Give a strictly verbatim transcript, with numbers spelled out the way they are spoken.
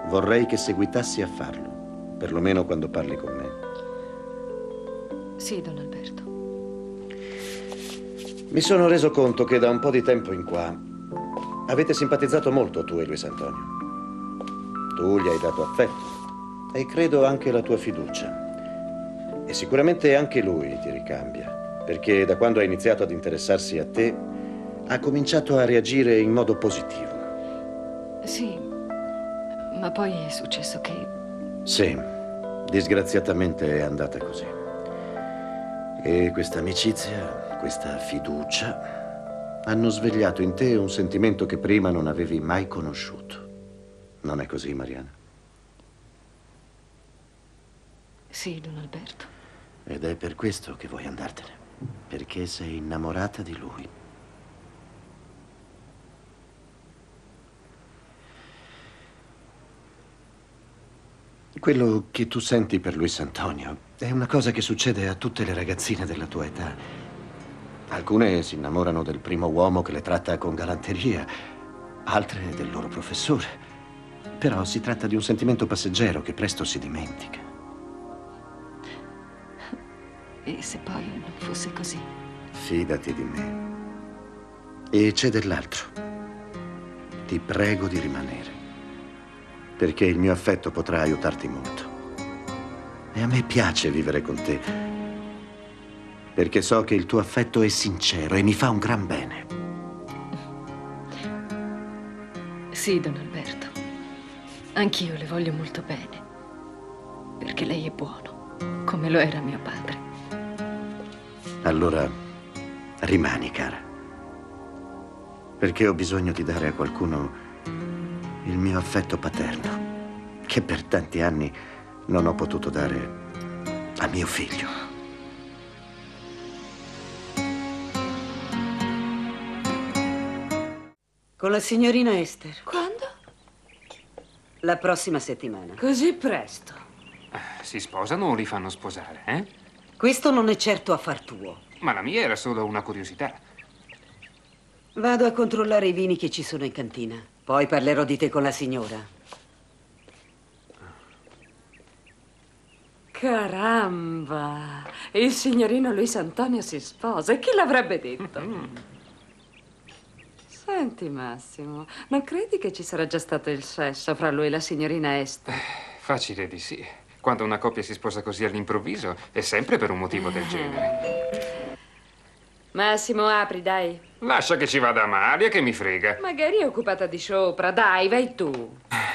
vorrei che seguitassi a farlo, perlomeno quando parli con me. Sì, don Alberto. Mi sono reso conto che da un po' di tempo in qua avete simpatizzato molto tu e Luis Antonio. Tu gli hai dato affetto e credo anche la tua fiducia. E sicuramente anche lui ti ricambia, perché da quando ha iniziato ad interessarsi a te ha cominciato a reagire in modo positivo. Sì, ma poi è successo che... Sì, disgraziatamente è andata così. E questa amicizia, questa fiducia hanno svegliato in te un sentimento che prima non avevi mai conosciuto. Non è così, Mariana? Sì, don Alberto. Ed è per questo che vuoi andartene, perché sei innamorata di lui. Quello che tu senti per Luis Antonio è una cosa che succede a tutte le ragazzine della tua età. Alcune si innamorano del primo uomo che le tratta con galanteria, altre del loro professore. Però si tratta di un sentimento passeggero che presto si dimentica. E se poi non fosse così? Fidati di me. E c'è dell'altro. Ti prego di rimanere, perché il mio affetto potrà aiutarti molto. E a me piace vivere con te, perché so che il tuo affetto è sincero e mi fa un gran bene. Sì, don Alberto. Anch'io le voglio molto bene, perché lei è buono, come lo era mio padre. Allora, rimani, cara, perché ho bisogno di dare a qualcuno il mio affetto paterno, che per tanti anni non ho potuto dare a mio figlio. Con la signorina Esther. Quando? La prossima settimana. Così presto? Si sposano o li fanno sposare, eh? Questo non è certo affar tuo. Ma la mia era solo una curiosità. Vado a controllare i vini che ci sono in cantina. Poi parlerò di te con la signora. Caramba! Il signorino Luis Antonio si sposa. E chi l'avrebbe detto? Mm. Senti, Massimo, non credi che ci sarà già stato il sesso fra lui e la signorina Esther? Eh, facile di sì. Quando una coppia si sposa così all'improvviso è sempre per un motivo del genere. Massimo, apri, dai. Lascia che ci vada Amalia, che mi frega. Magari è occupata di sopra. Dai, vai tu.